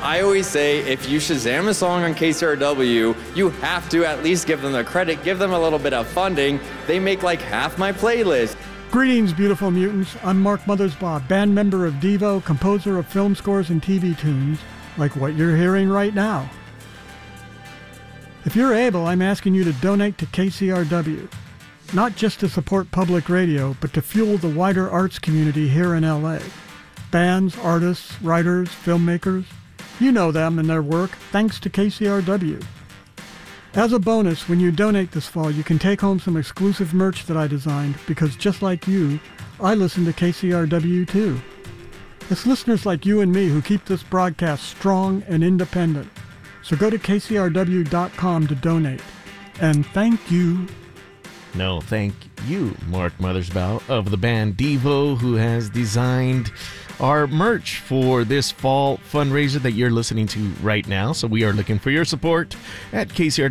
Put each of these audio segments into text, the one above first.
I always say if you Shazam a song on KCRW, you have to at least give them the credit, give them a little bit of funding. They make like half my playlist. Greetings, beautiful mutants. I'm Mark Mothersbaugh, band member of Devo, composer of film scores and TV tunes, like what you're hearing right now. If you're able, I'm asking you to donate to KCRW, not just to support public radio, but to fuel the wider arts community here in LA. Bands, artists, writers, filmmakers, you know them and their work, thanks to KCRW. As a bonus, when you donate this fall, you can take home some exclusive merch that I designed, because just like you, I listen to KCRW too. It's listeners like you and me who keep this broadcast strong and independent. So go to kcrw.com to donate. And thank you. No, thank you, Mark Mothersbaugh of the band Devo, who has designed our merch for this fall fundraiser that you're listening to right now. So we are looking for your support at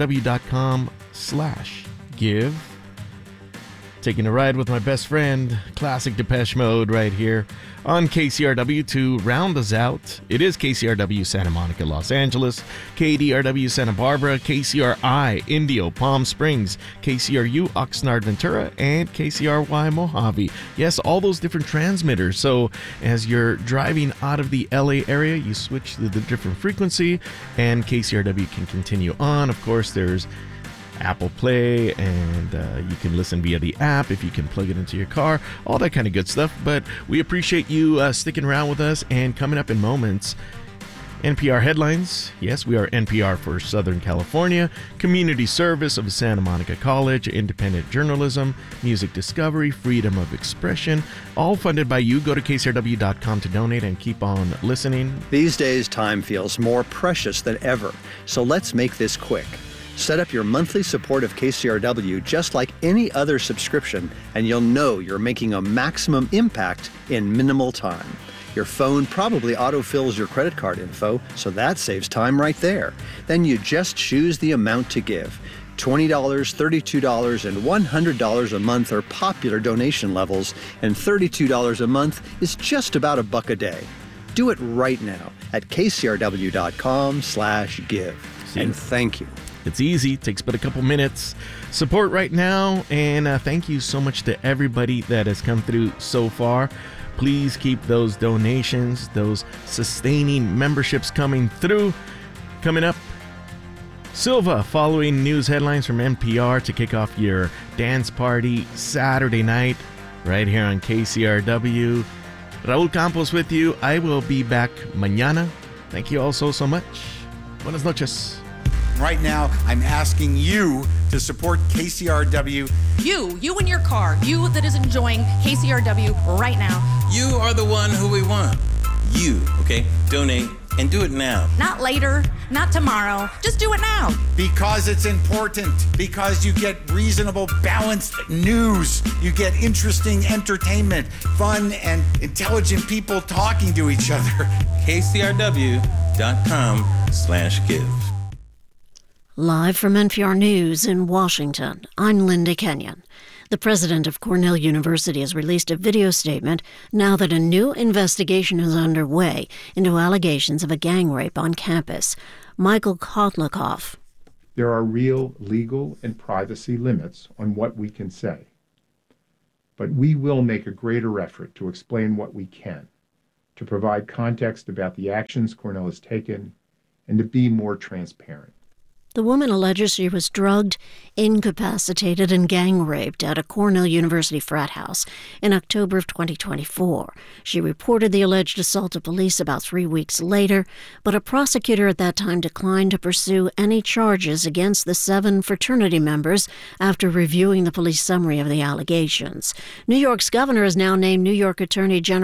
kcrw.com/give. Taking a ride with my best friend, classic Depeche Mode right here on KCRW to round us out. It is KCRW Santa Monica, Los Angeles, KDRW Santa Barbara, KCRI Indio, Palm Springs, KCRU Oxnard Ventura, and KCRY Mojave. Yes, all those different transmitters. So as you're driving out of the LA area, you switch to the different frequency and KCRW can continue on. Of course, there's Apple Play, and you can listen via the app if you can plug it into your car, all that kind of good stuff. But we appreciate you sticking around with us. And coming up in moments, NPR headlines. Yes, we are NPR for Southern California, community service of Santa Monica College, independent journalism, music discovery, freedom of expression, all funded by you. Go to kcrw.com to donate and keep on listening. These days, time feels more precious than ever, so let's make this quick. Set up your monthly support of KCRW just like any other subscription, and you'll know you're making a maximum impact in minimal time. Your phone probably autofills your credit card info, so that saves time right there. Then you just choose the amount to give. $20, $32, and $100 a month are popular donation levels, and $32 a month is just about $1 a day. Do it right now at kcrw.com/give. And thank you. It's easy, takes but a couple minutes. Support right now, and thank you so much to everybody that has come through so far. Please keep those donations, those sustaining memberships coming through. Coming up, Silva following news headlines from NPR to kick off your dance party Saturday night right here on KCRW. Raul Campos with you. I will be back mañana. Thank you all so much. Buenas noches. Right now, I'm asking you to support KCRW. You in your car, you that is enjoying KCRW right now. You are the one who we want. You, okay? Donate and do it now. Not later, not tomorrow. Just do it now. Because it's important. Because you get reasonable, balanced news. You get interesting entertainment, fun, and intelligent people talking to each other. KCRW.com/give. Live from NPR News in Washington, I'm Linda Kenyon. The president of Cornell University has released a video statement now that a new investigation is underway into allegations of a gang rape on campus. Michael Kotlikoff. There are real legal and privacy limits on what we can say. But we will make a greater effort to explain what we can, to provide context about the actions Cornell has taken, and to be more transparent. The woman alleges she was drugged, incapacitated, and gang-raped at a Cornell University frat house in October of 2024. She reported the alleged assault to police about 3 weeks later, but a prosecutor at that time declined to pursue any charges against the 7 fraternity members after reviewing the police summary of the allegations. New York's governor has now named New York Attorney General